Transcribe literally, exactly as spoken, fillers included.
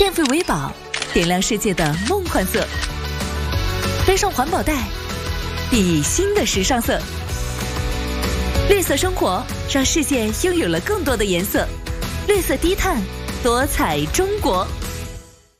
电费维宝，点亮世界的梦幻色。背上环保袋，熠熠新的时尚色。绿色生活，让世界拥有了更多的颜色。绿色低碳，多彩中国。